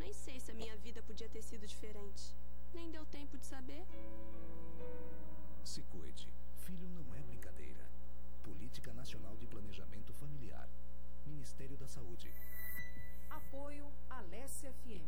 Nem sei se a minha vida podia ter sido diferente. Nem deu tempo de saber. Se cuide. Filho não é brincadeira. Política Nacional de Planejamento Familiar. Ministério da Saúde. Apoio Alesse FM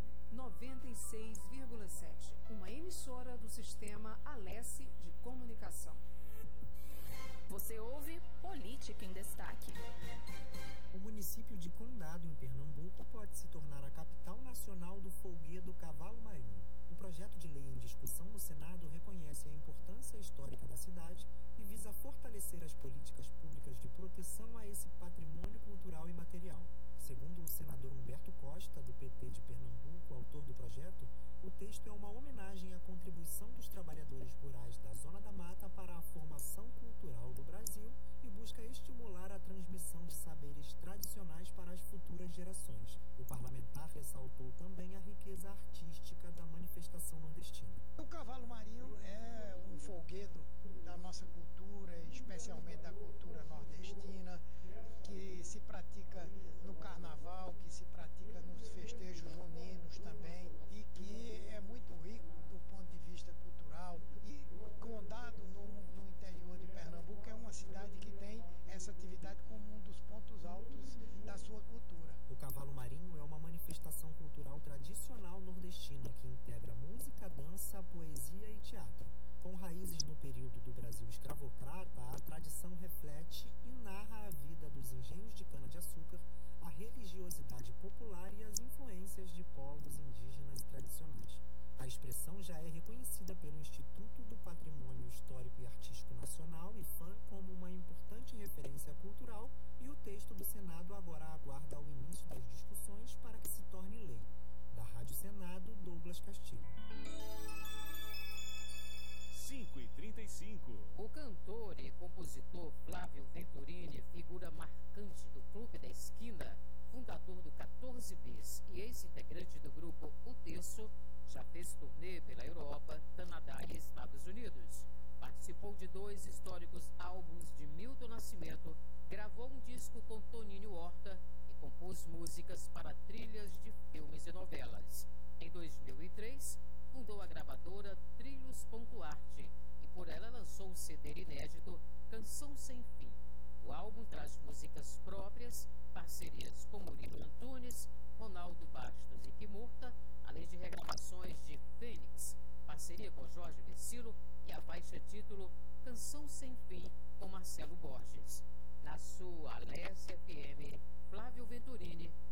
96,7. Uma emissora do sistema Alesse de Comunicação. Você ouve Política em Destaque. O município de Condado, em Pernambuco, pode se tornar a capital nacional do folguedo cavalo marinho. O projeto de lei em discussão no Senado reconhece a importância histórica da cidade e visa fortalecer as políticas públicas de proteção a esse patrimônio cultural e material. Segundo o senador Humberto Costa, do PT de Pernambuco, autor do projeto, o texto é uma homenagem à contribuição dos trabalhadores rurais da Zona da Mata para a formação cultural do Brasil e busca estimular a transmissão de saberes tradicionais para as futuras gerações. O parlamentar ressaltou também a riqueza artística da manifestação nordestina. O cavalo marinho é um folguedo da nossa cultura, especialmente da cultura nordestina, que se pratica no carnaval, que se pratica nos festejos juninos também, e que é muito rico do ponto de vista cultural. E Condado, no interior de Pernambuco, é uma cidade que tem essa atividade como um dos pontos altos da sua cultura. O cavalo marinho é uma manifestação cultural tradicional nordestina que integra música, dança, poesia e teatro. Com raízes no período do Brasil escravocrata, a tradição reflete e narra a vida dos engenhos de cana-de-açúcar, a religiosidade popular e as influências de povos indígenas tradicionais. A expressão já é reconhecida pelo Instituto do Patrimônio Histórico e Artístico Nacional, IPHAN, como uma importante referência cultural, e o texto do Senado agora aguarda o início das discussões para que se torne lei. Da Rádio Senado, Douglas Castilho. 5h35. O cantor e compositor Flávio Venturini, figura marcante do Clube da Esquina, fundador do 14 Bis e ex-integrante do grupo O Terço, já fez turnê pela Europa, Canadá e Estados Unidos. Participou de 2 históricos álbuns de Milton Nascimento, gravou um disco com Toninho Horta e compôs músicas para trilhas de filmes e novelas. Em 2003, fundou a gravadora Trilhos.arte e por ela lançou o CD inédito Canção Sem Fim. O álbum traz músicas próprias, parcerias com Murilo Antunes, Ronaldo Bastos e Kimurta, além de regravações de Fênix, parceria com Jorge Vecilo e a faixa título Canção Sem Fim com Marcelo Borges. Na sua Alesse FM, Flávio Venturini